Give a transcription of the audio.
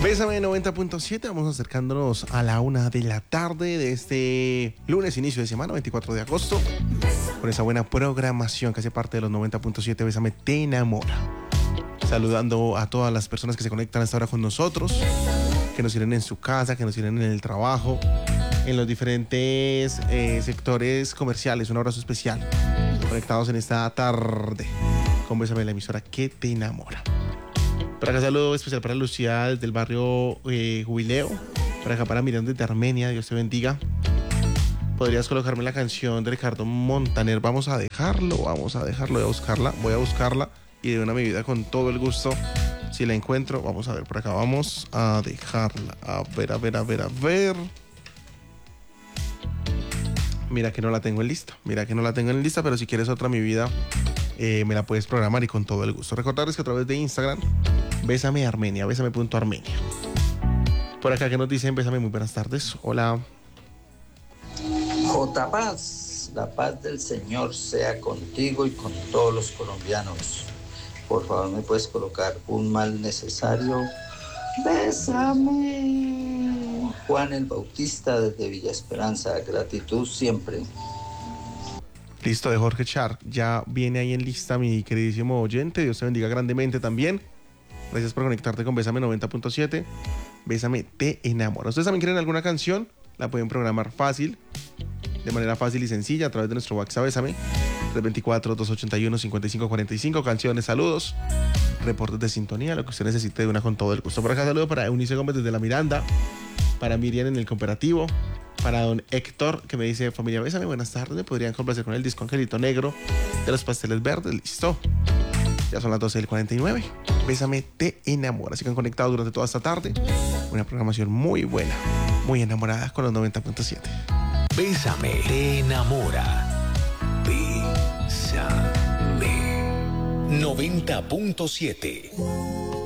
Bésame 90.7, vamos acercándonos a la 1 de la tarde de este lunes, inicio de semana, 24 de agosto, con esa buena programación que hace parte de los 90.7. Bésame te enamora. Saludando a todas las personas que se conectan hasta ahora con nosotros, que nos sirven en su casa, que nos sirven en el trabajo, en los diferentes sectores comerciales. Un abrazo especial, conectados en esta tarde con Bésame, la emisora que te enamora. Por acá saludo especial para Lucía desde el barrio Jubileo. Por acá para Miriam desde Armenia, Dios te bendiga. Podrías colocarme la canción de Ricardo Montaner. Vamos a dejarlo, voy a buscarla y de una mi vida con todo el gusto. Si la encuentro, vamos a ver por acá, vamos a dejarla. A ver. Mira que no la tengo en lista, pero si quieres otra mi vida, me la puedes programar y con todo el gusto. Recordarles que a través de Instagram, Bésame Armenia, bésame.armenia. Por acá que nos dicen, Bésame, muy buenas tardes. Hola. J. Paz, la paz del Señor sea contigo y con todos los colombianos. Por favor, ¿me puedes colocar un mal necesario? Bésame. Juan el Bautista desde Villa Esperanza, gratitud siempre. Listo, de Jorge Char. Ya viene ahí en lista mi queridísimo oyente. Dios te bendiga grandemente también. Gracias por conectarte con Bésame 90.7. Bésame te enamora. ¿Ustedes también quieren alguna canción? La pueden programar fácil, de manera fácil y sencilla a través de nuestro WhatsApp Bésame 324-281-5545. Canciones, saludos, reportes de sintonía, lo que usted necesite de una con todo el gusto. Por acá saludo para Eunice Gómez desde La Miranda, para Miriam en el Cooperativo, para don Héctor que me dice: familia Bésame, buenas tardes, me podrían complacer con el disco Angelito Negro de los Pasteles Verdes. Listo, ya son las 12:49. Bésame te enamora. Así que han conectado durante toda esta tarde. Una programación muy buena, muy enamorada con los 90.7. Bésame te enamora. Bésame 90.7.